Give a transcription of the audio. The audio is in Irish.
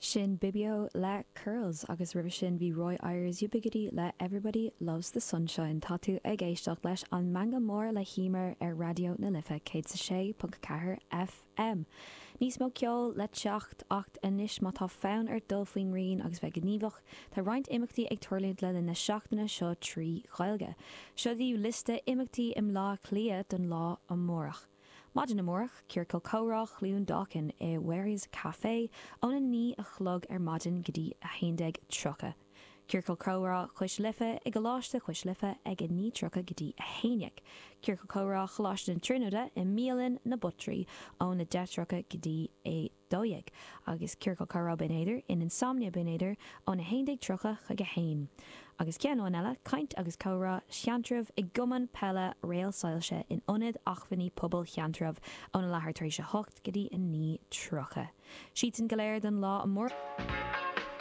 Sin Bibio le Curls agus ribh sin bhí Roy Ayers Ubigity le Everybody Loves the Sunshine tá tú ag éisteach leis an manga mór le hímar ar radio na lifa 106.4 FM. Níos mó ceol le teacht 8 inis má tá fánn ar dul faoin rion agus bheith gníomhach tá roinnt imeachtaí ag tuirliúd le na seachtainna seo trí chailge. Seo dí liste imeachtaí im lá clia don lá an mórach. Maidin na mórach, Circle Córach Lún Dawkin Ware's Café óna ní a chlog ar maidin gotí a 11:30. Circle Córach chuis lifa ag goláiste chuis lifa ag a ní trocha gotí a 1:00. Circle Córach choláiste an trinúda i mílin na butrí óna 10 trocha gotí a 2:00. Agus Circle Córach benéidir in Insomnia benéidir óna 11 trocha chug a 1. Agus ceann eile caint agus córa cheantrah i gcumann pelle réalsáilse in ionad achmhaní pobl cheantrah óna lethar tar éis 8 gotí a 9 trocha. Siad an goléir don lá an mór.